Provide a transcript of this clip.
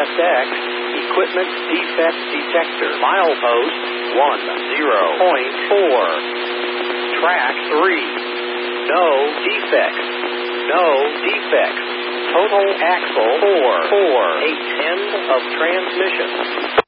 CSX, equipment defect detector, milepost 10.4. Track 3. No defects. No defects. Total axle 4. 8/10 of transmission.